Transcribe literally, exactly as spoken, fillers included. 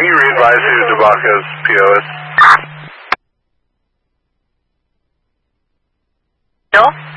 can you re-advise who Dubasco's P O is? Bill?